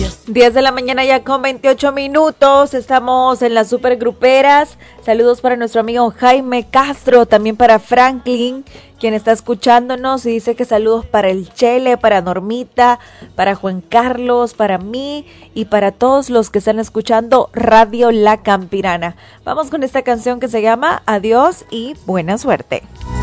10 de la mañana ya con 28 minutos, estamos en las supergruperas. Saludos para nuestro amigo Jaime Castro, también para Franklin, quien está escuchándonos y dice que saludos para el Chele, para Normita, para Juan Carlos, para mí y para todos los que están escuchando Radio La Campirana. Vamos con esta canción que se llama Adiós y buena suerte.